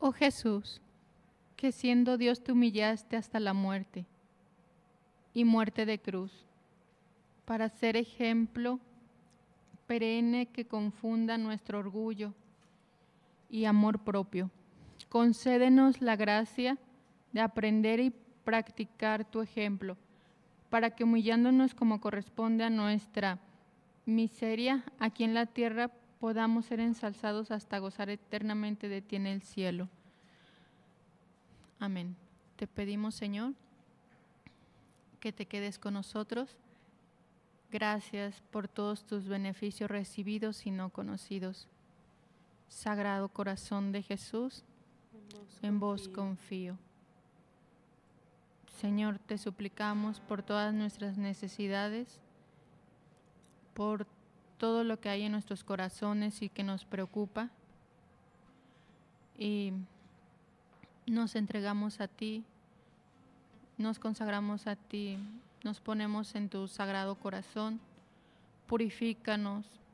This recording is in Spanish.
Oh Jesús, que siendo Dios te humillaste hasta la muerte, y muerte de cruz, para ser ejemplo perenne que confunda nuestro orgullo y amor propio. Concédenos la gracia de aprender y practicar tu ejemplo, para que humillándonos como corresponde a nuestra miseria aquí en la tierra, podamos ser ensalzados hasta gozar eternamente de ti en el cielo. Amén. Te pedimos, Señor, que te quedes con nosotros. Gracias por todos tus beneficios recibidos y no conocidos. Sagrado Corazón de Jesús, en vos confío. Señor, te suplicamos por todas nuestras necesidades, por todo lo que hay en nuestros corazones y que nos preocupa. Y nos entregamos a ti, nos consagramos a ti, nos ponemos en tu sagrado corazón. Purifícanos,